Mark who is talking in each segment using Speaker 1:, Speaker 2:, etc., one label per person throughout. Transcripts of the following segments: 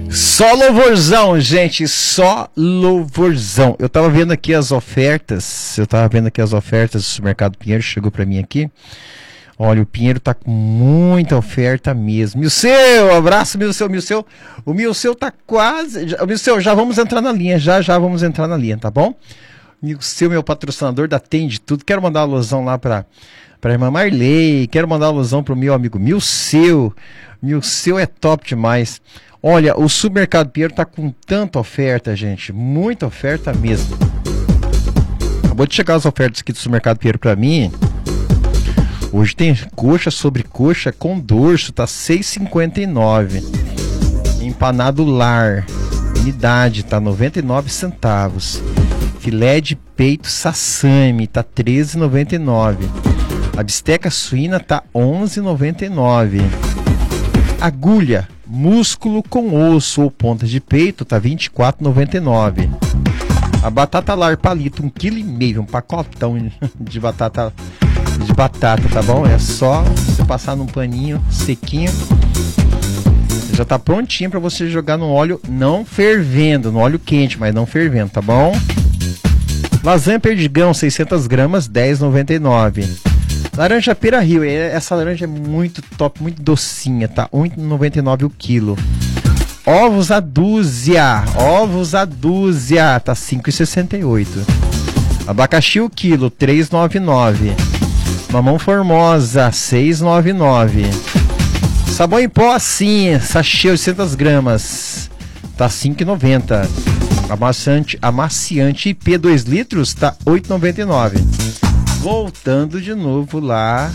Speaker 1: Só louvorzão, gente, só louvorzão. Eu tava vendo aqui as ofertas, do Supermercado Pinheiro, chegou pra mim aqui. Olha, o Pinheiro tá com muita oferta mesmo. Milceu, abraço, Milceu. O Milceu tá quase... Milceu, já vamos entrar na linha, já vamos entrar na linha, tá bom? Milceu, meu patrocinador da Tende Tudo. Quero mandar uma alusão lá pra irmã Marley, quero mandar uma alusão pro meu amigo Milceu. Milceu é top demais. Olha, o Supermercado Pinheiro tá com tanta oferta, gente, muita oferta mesmo. Acabou de chegar as ofertas aqui do Supermercado Pinheiro pra mim. Hoje tem coxa sobre coxa com dorso, tá R$ 6,59. Empanado lar, unidade, tá 99 centavos. Filé de peito sassami, tá R$ 13,99. A bisteca suína tá R$ 11,99. Agulha, músculo com osso ou ponta de peito, tá R$ 24,99. A batata lar palito, 1,5 kg, um pacotão de batata, tá bom? É só você passar num paninho sequinho. Já tá prontinho para você jogar no óleo não fervendo, no óleo quente, mas não fervendo, tá bom? Lasanha perdigão, 600 gramas, R$ 10,99. Laranja Pera Rio, essa laranja é muito top, muito docinha, tá? R$ 1,99 o quilo. Ovos a dúzia, tá R$ 5,68. Abacaxi o quilo, R$ 3,99. Mamão Formosa, R$ 6,99. Sabão em pó assim, sachê 800 gramas, tá R$ 5,90. Amaciante IP 2 litros, tá R$ 8,99. Voltando de novo lá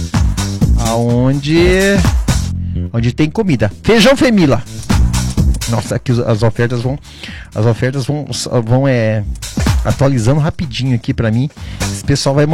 Speaker 1: onde tem comida. Feijão Femila. Nossa, aqui as ofertas vão atualizando rapidinho aqui pra mim. Esse pessoal vai